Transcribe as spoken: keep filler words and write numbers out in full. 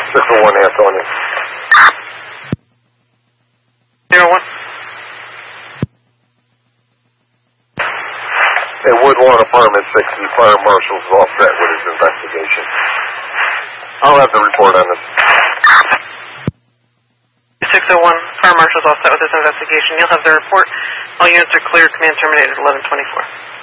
six oh one, Antonio. Zero one. At Woodlawn Apartment six, the fire marshal's all set with his investigation. I'll have the report on this. six oh one, fire marshal's all set with his investigation. You'll have the report. All units are clear. Command terminated eleven twenty-four.